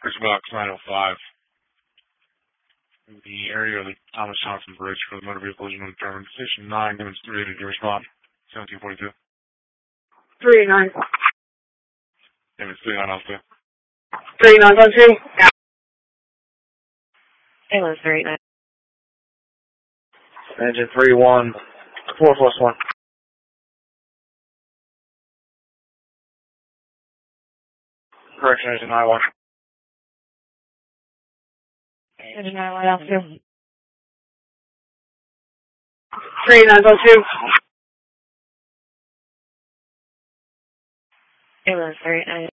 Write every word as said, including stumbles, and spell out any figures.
Chris Box nine oh five. In the area of the Thomas Johnson Bridge for the motor vehicle collision determined. Station nine units three to respond. seventeen forty-two. three nine. Units three nine oh two. three nine one two. Ambulance three eight nine. Engine three one four plus one. Correction, engine nine one. Engine nine one Alpha. three nine one two. Ambulance three eight nine.